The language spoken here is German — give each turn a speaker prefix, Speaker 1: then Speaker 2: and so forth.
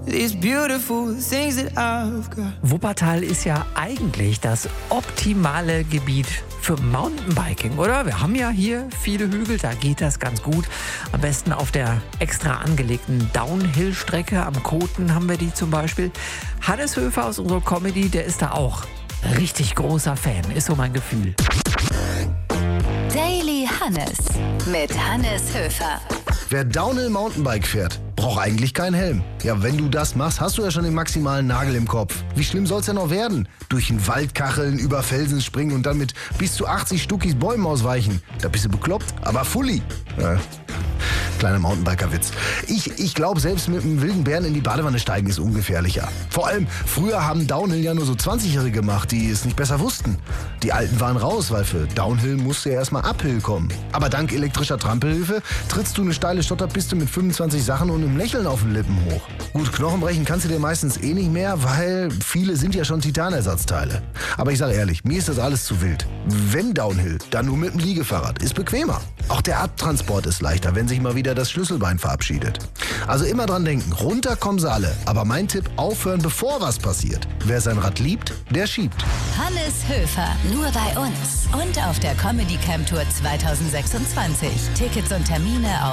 Speaker 1: these beautiful things that I've got.
Speaker 2: Wuppertal ist ja eigentlich das optimale Gebiet für Mountainbiking, oder? Wir haben ja hier viele Hügel, da geht das ganz gut. Am besten auf der extra angelegten Downhill-Strecke am Koten haben wir die zum Beispiel. Hannes Höfer aus unserer Comedy, der ist da auch richtig großer Fan, ist so mein Gefühl.
Speaker 3: Daily Hannes mit Hannes Höfer.
Speaker 4: Wer Downhill Mountainbike fährt, braucht eigentlich keinen Helm. Ja, wenn du das machst, hast du ja schon den maximalen Nagel im Kopf. Wie schlimm soll's denn noch werden? Durch den Wald kacheln, über Felsen springen und dann mit bis zu 80 Stuckis Bäumen ausweichen. Da bist du bekloppt, aber fully. Ja. Kleiner Mountainbiker-Witz. Ich glaube, selbst mit einem wilden Bären in die Badewanne steigen ist ungefährlicher. Vor allem, früher haben Downhill ja nur so 20-Jährige gemacht, die es nicht besser wussten. Die Alten waren raus, weil für Downhill musste ja erstmal Uphill kommen. Aber dank elektrischer Trampelhilfe trittst du eine steile Schotterpiste mit 25 Sachen und einem Lächeln auf den Lippen hoch. Gut, Knochenbrechen kannst du dir meistens eh nicht mehr, weil viele sind ja schon Titanersatzteile. Aber ich sage ehrlich, mir ist das alles zu wild. Wenn Downhill, dann nur mit dem Liegefahrrad. Ist bequemer. Auch der Abtransport ist leichter, wenn sich mal wieder das Schlüsselbein verabschiedet. Also immer dran denken, runter kommen sie alle. Aber mein Tipp, aufhören, bevor was passiert. Wer sein Rad liebt, der schiebt.
Speaker 3: Hannes Höfer, nur bei uns und auf der Comedy Camp Tour 2026. Tickets und Termine auf